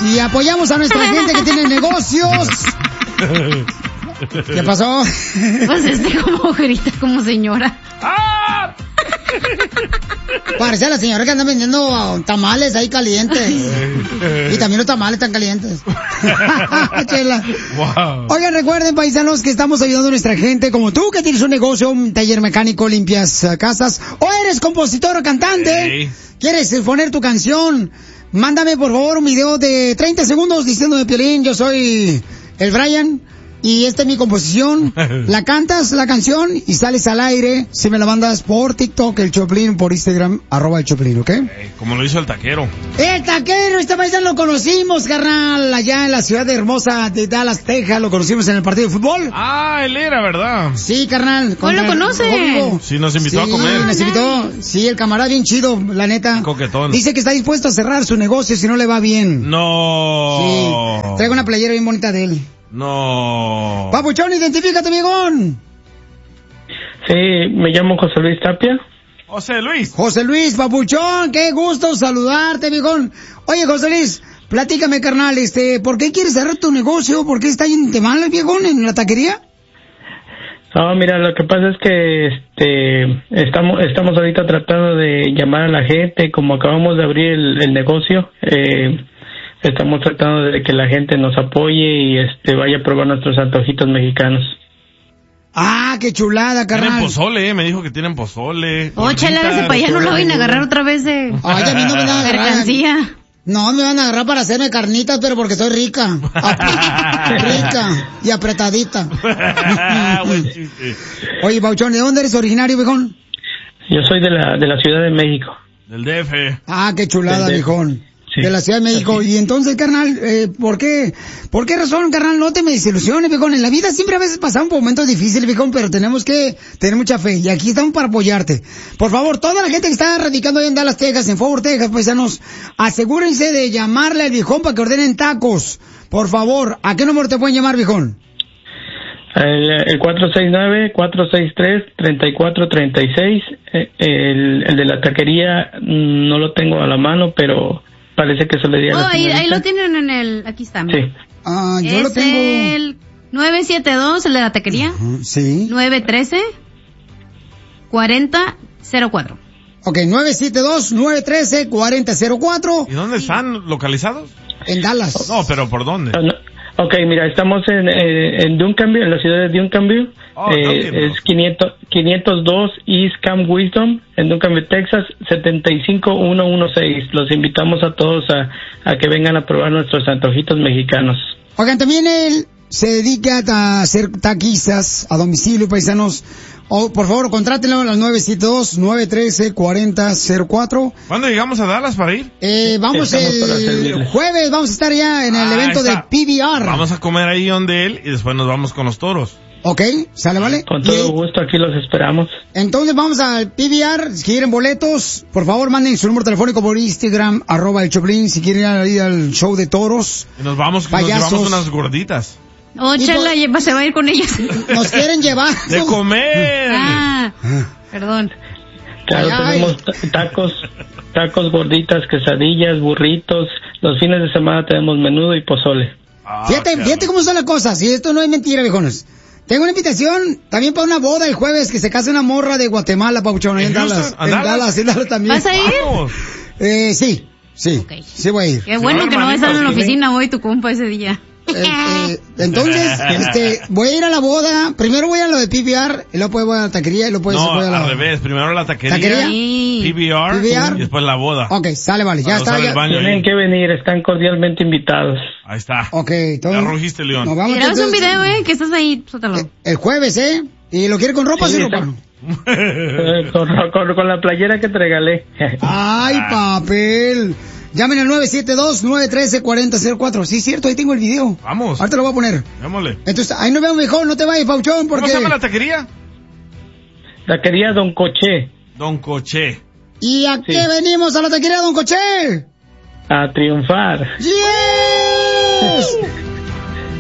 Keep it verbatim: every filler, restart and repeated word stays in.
y apoyamos a nuestra gente que tiene negocios. ¿Qué pasó? Pues este como grita como señora. ¡Ah! Parece a la señora que anda vendiendo tamales ahí calientes. Y también los tamales están calientes. Chela. Wow. Oigan, recuerden, paisanos, que estamos ayudando a nuestra gente, como tú, que tienes un negocio, un taller mecánico, limpias uh, casas, o eres compositor o cantante, Hey. quieres poner tu canción, mándame por favor un video de treinta segundos diciéndome, Piolín, yo soy el Brian, y esta es mi composición. La cantas, la canción, y sales al aire. Si me la mandas por TikTok, el Choplin, por Instagram, arroba el Choplin, ¿ok? Hey, como lo hizo el taquero. El taquero, este paisano lo conocimos, carnal, allá en la ciudad hermosa de Dallas, Texas. Lo conocimos en el partido de fútbol. Ah, él era, ¿verdad? Sí, carnal. ¿Cómo lo conoce? Sí, nos invitó Sí, a comer. nos invitó. Sí, el camarada bien chido, la neta. Coquetón. Dice que está dispuesto a cerrar su negocio si no le va bien. No. Sí. Traigo una playera bien bonita de él. No. Papuchón, identifícate, viejón. Sí, me llamo José Luis Tapia. José Luis. José Luis, papuchón, qué gusto saludarte, viejón. Oye, José Luis, platícame, carnal, este, ¿por qué quieres cerrar tu negocio? ¿Por qué está yendo mal el viejón en la taquería? No, mira, lo que pasa es que este estamos estamos ahorita tratando de llamar a la gente, como acabamos de abrir el, el negocio, eh, estamos tratando de que la gente nos apoye y este vaya a probar nuestros antojitos mexicanos. Ah, qué chulada, Tienen carnal. pozole, eh, me dijo que tienen pozole. Oh, chela, ese para allá no lo vayan a agarrar otra vez de Ay, a mí no me van a agarrar. mercancía. No, me van a agarrar para hacerme carnitas, pero porque soy rica. Rica y apretadita. Buen chiste. Oye, Pauchón, ¿de dónde eres originario, viejón? Yo soy de la de la Ciudad de México. Del D F. Ah, qué chulada, De- de- viejón. Sí. De la Ciudad de México. Y entonces, carnal, eh, ¿por qué? ¿Por qué razón, carnal? No te me desilusiones, viejón. En la vida siempre a veces pasamos por momentos difíciles, viejón, pero tenemos que tener mucha fe. Y aquí estamos para apoyarte. Por favor, toda la gente que está radicando ahí en Dallas, Texas, en Fort Worth, Texas, paisanos, asegúrense de llamarle al viejón para que ordenen tacos. Por favor, ¿a qué número te pueden llamar, viejón? El, el cuatro seis nueve, cuatro seis tres, tres cuatro tres seis. Eh, El, el de la taquería mm, no lo tengo a la mano, pero parece que se le dio a Oh, la ahí, ahí señorita. lo tienen en el... Aquí está, mira. Sí. Ah, yo es lo tengo. el nueve siete dos, el de la taquería. Ujú, sí. nueve uno tres, cuatro cero cero cuatro. Ok, nueve siete dos, nueve uno tres, cuatro cero cero cuatro ¿Y dónde están localizados? en Dallas. No, pero ¿por dónde? Ah, no. Ok, mira, estamos en, eh, en Duncanville, en la ciudad de Duncanville. Oh, eh, Duncanville. es quinientos, quinientos dos East Camp Wisdom, en Duncanville, Texas, setenta y cinco mil ciento dieciséis. Los invitamos a todos a, a que vengan a probar nuestros antojitos mexicanos. Oigan, también él se dedica a hacer taquizas a domicilio, paisanos. O, por favor, contrátenlo a las nueve siete dos, nueve uno tres, cuatro cero cero cuatro. ¿Cuándo llegamos a Dallas para ir? Eh, vamos Estamos para el servirles. jueves, vamos a estar ya en el Ah, evento está. de P B R. Vamos a comer ahí donde él y después nos vamos con los toros. Ok, ¿sale, vale? Con Y- todo gusto, aquí los esperamos. Entonces vamos al P B R, si quieren boletos, por favor manden su número telefónico por Instagram, arroba el Choplin, si quieren ir al show de toros. Y nos vamos, nos Payasos. llevamos unas gorditas. Oh, Y chela, por- lleva- se va a ir con ellas. Nos quieren llevar. ¡De comer! Ah, perdón. Claro, Ay, ay. tenemos ta- tacos, tacos, gorditas, quesadillas, burritos. Los fines de semana tenemos menudo y pozole. Ah, Fíjate, qué fíjate cómo son las cosas, y esto no es mentira, viejones. Tengo una invitación también para una boda el jueves, que se casa una morra de Guatemala, Pauchón, ahí en ¿En Dallas. Houston? ¿A En Dallas? Dallas, en Dallas también. ¿Vas a ir? Vamos. Eh, sí, sí, Ok. sí voy a ir. Qué bueno va, que no va a estar en la hermanito, oficina hoy tu compa ese día. Eh, eh, entonces, este, voy a ir a la boda, primero voy a lo de P B R, y luego voy a la taquería, y luego pues, No, voy a la... al revés. Primero la taquería, ¿Taquería? Sí. P B R, P B R. y después la boda. Ok, sale, vale, ya Vamos está, al ya. baño Tienen ahí. que venir, están cordialmente invitados. Ahí está. Ok, entonces... Ya rugiste, León. nos vamos Grabas un entonces, video, eh, que estás ahí, suéltalo. eh, el jueves, ¿eh? ¿Y lo quiere con ropa o Sí, sin está. ropa? Eh, con, con- con la playera que te regalé. Ay, papel. Llamen al nueve siete dos, nueve uno tres, cuatro cero cero cuatro. Sí, es cierto, ahí tengo el video. Vamos. Ahorita lo voy a poner. Démosle. Entonces, ahí nos vemos mejor, no te vayas, Pauchón, ¿Cómo porque... se llama la taquería? Taquería Don Coché, Don Coché. ¿Y a qué venimos a la taquería, don Coché? a triunfar. ¡Yes!